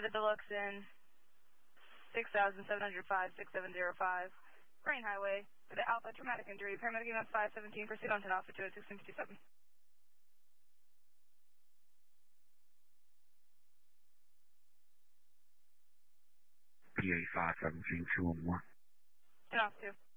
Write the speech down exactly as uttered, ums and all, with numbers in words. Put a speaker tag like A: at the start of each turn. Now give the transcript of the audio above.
A: David Deluxe in six thousand seven hundred five, six seven zero five, Crane Highway, for the Alpha traumatic injury. Paramedic E M S five seventeen, proceed on to Alpha two oh six and fifty-seven.
B: P A five seventeen, two one one.
A: ten off two.